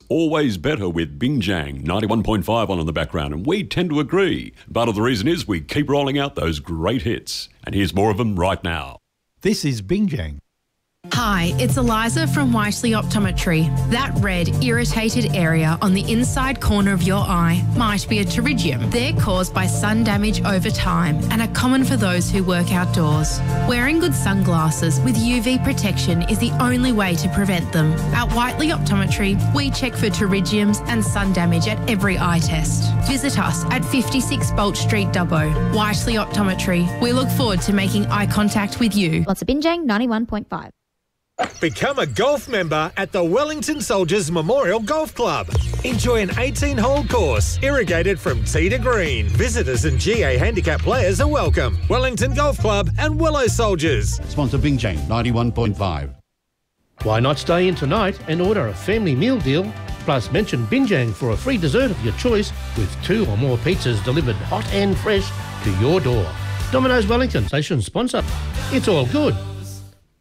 always better with Bingjang 91.5 on in the background, and we tend to agree. Part of the reason is we keep rolling out those great hits. And here's more of them right now. This is Bingjang. Hi, it's Eliza from Whiteley Optometry. That red, irritated area on the inside corner of your eye might be a pterygium. They're caused by sun damage over time and are common for those who work outdoors. Wearing good sunglasses with UV protection is the only way to prevent them. At Whiteley Optometry, we check for pterygiums and sun damage at every eye test. Visit us at 56 Bolt Street, Dubbo. Whiteley Optometry. We look forward to making eye contact with you. Lots of Bingjang 91.5. Become a golf member at the Wellington Soldiers Memorial Golf Club. Enjoy an 18-hole course, irrigated from tee to green. Visitors and GA handicap players are welcome. Wellington Golf Club and Willow Soldiers. Sponsor Bingjang 91.5. Why not stay in tonight and order a family meal deal? Plus mention Bingjang for a free dessert of your choice with 2 or more pizzas delivered hot and fresh to your door. Domino's Wellington, station sponsor. It's all good